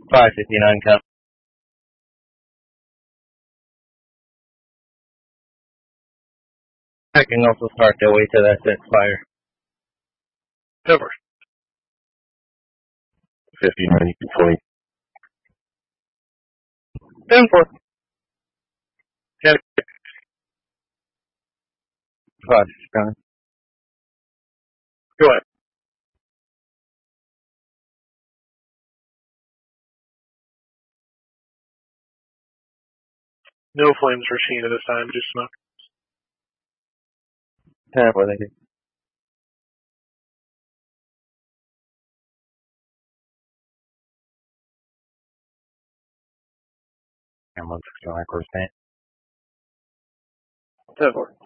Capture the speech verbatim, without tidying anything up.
five fifty-nine count. I can also start their way to that set fire. Over. fifty-nine, you can twenty. ten four. Get it. five fifty-nine. Go ahead. No flames were seen at this time, just smoke. ten four, thank you. I'm on sixty-nine percent. ten four.